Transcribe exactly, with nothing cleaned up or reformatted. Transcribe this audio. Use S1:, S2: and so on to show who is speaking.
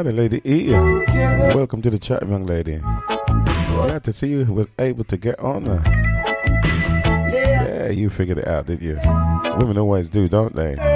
S1: howdy, Lady E. Welcome to the chat, young lady. Glad to see you was able to get on there. Yeah, you figured it out, did you? Women always do, don't they?